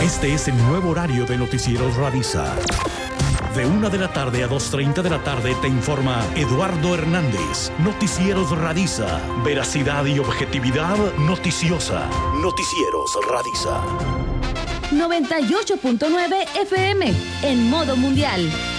Este es el nuevo horario de Noticieros Radisa. De 1 de la tarde a 2:30 de la tarde te informa Eduardo Hernández. Noticieros Radisa. Veracidad y objetividad noticiosa. Noticieros Radisa. 98.9 FM en modo mundial.